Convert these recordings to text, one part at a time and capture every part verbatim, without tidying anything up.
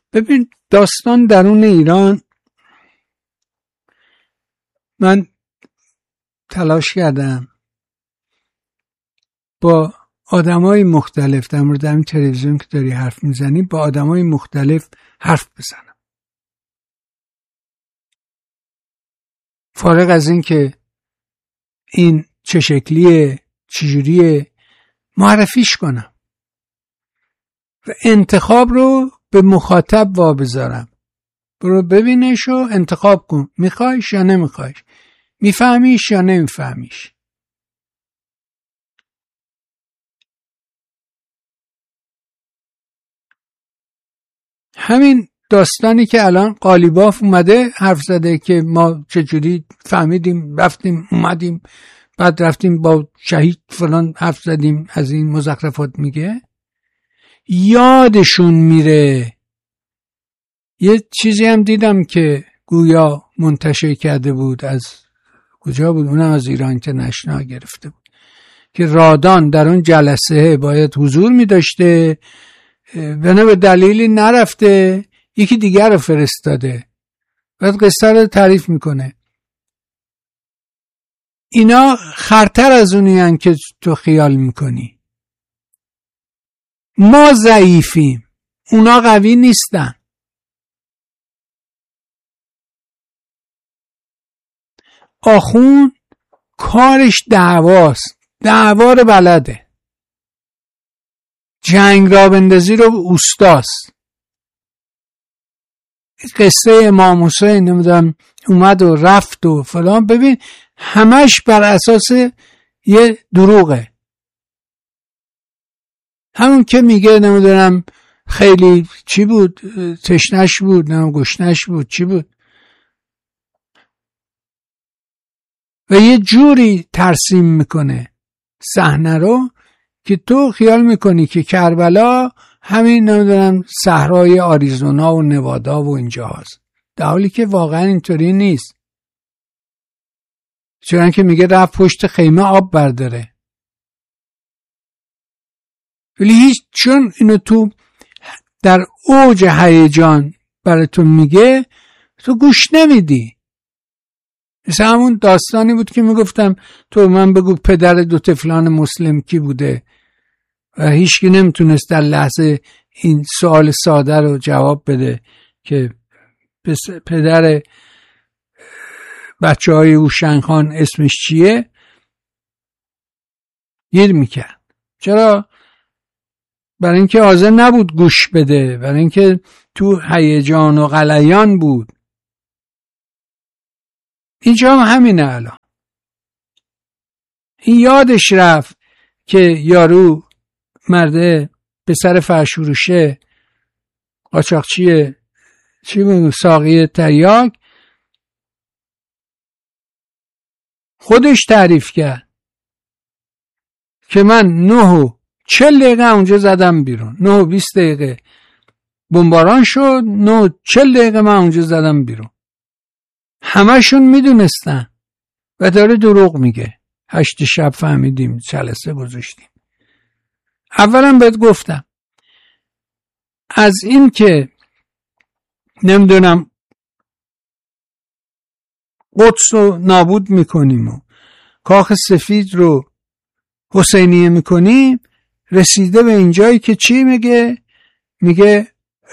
ببین داستان درون ایران، من تلاش کردم با آدمای مختلف در مورد همین تلویزیون که داری حرف میزنی با آدمای مختلف حرف بزنم، فارغ از این که این چه شکلیه چجوریه معرفیش کنم و انتخاب رو به مخاطب وابذارم. برو ببینش و انتخاب کن، میخوایش یا نمیخوایش، میفهمیش یا نمیفهمیش. همین داستانی که الان قالیباف اومده حرف زده که ما چجوری فهمیدیم رفتیم اومدیم بعد رفتیم با شهید فلان حرف زدیم، از این مزخرفات میگه، یادشون میره. یه چیزی هم دیدم که گویا منتشر کرده بود، از کجا بود؟ اونم از ایران اینترنشنال گرفته بود که رادان در اون جلسه باید حضور میداشته، بنا به دلیلی نرفته، یکی دیگر رو فرستاده، بعد قصه رو تعریف میکنه. اینا خرتر از اونی هن که تو خیال میکنی. ما ضعیفیم، اونا قوی نیستن. آخوند کارش دعواست، دعوا رو بلده، جنگ را بندازی رو اوستاست. قصه امام حسین نمیدونم اومد و رفت و فلان، ببین همش بر اساس یه دروغه. همون که میگه نمیدونم خیلی چی بود، تشنش بود، نمیدونم گشنش بود، چی بود، و یه جوری ترسیم میکنه صحنه رو که تو خیال میکنی که کربلا همین نمیدونم صحرای آریزونا و نوادا و اینجا هست، در حالی که واقعا اینطوری نیست. چون که میگه رفت پشت خیمه آب برداره، ولی هیچ، چون اینو تو در اوج هیجان براتون میگه تو گوش نمیدی. مثل همون داستانی بود که میگفتم تو من بگو پدر دو طفلان مسلم کی بوده و هیچکی نمیتونست در لحظه این سوال ساده رو جواب بده که پدر بچه های هوشنگ خان اسمش چیه. گیر میکرد. چرا؟ برای اینکه حاضر نبود گوش بده، برای اینکه تو هیجان و غلیان بود. اینجا هم همینه. الان این یادش رفت که یارو مرده پسر فرشوروشه قاچاقچیه چی بود ساقی تریاک خودش تعریف کرد که من نه و چل دقیقه اونجا زدم بیرون، نه و بیست دقیقه بمباران شد، نه و چل دقیقه من اونجا زدم بیرون. همشون میدونستن و داره دروغ میگه. هشت شب فهمیدیم، جلسه گذاشتیم. اولا بهت گفتم از این که نمیدونم قدس رو نابود میکنیم و کاخ سفید رو حسینیه میکنیم، رسیده به اینجایی که چی میگه؟ میگه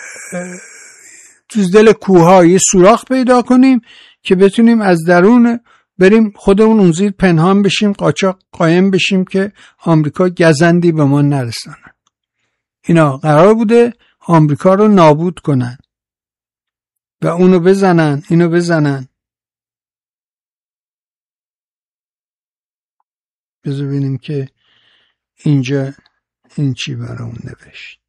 تو دل کوه‌ها یه سوراخ پیدا کنیم که بتونیم از درون بریم خودمون اون زیر پنهان بشیم، قاچاق قایم بشیم که آمریکا گزندی به ما نرسانه. اینا قرار بوده آمریکا رو نابود کنن و اونو بزنن اینو بزنن. بذار ببینیم که اینجا این چی برامون نوشت.